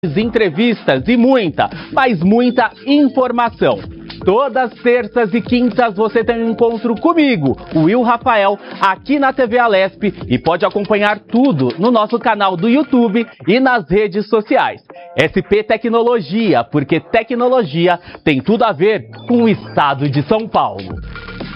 entrevistas e muita, mas muita informação. Todas terças e quintas você tem um encontro comigo, o Will Rafael, aqui na TV Alesp, e pode acompanhar tudo no nosso canal do YouTube e nas redes sociais. SP Tecnologia, porque tecnologia tem tudo a ver com o estado de São Paulo.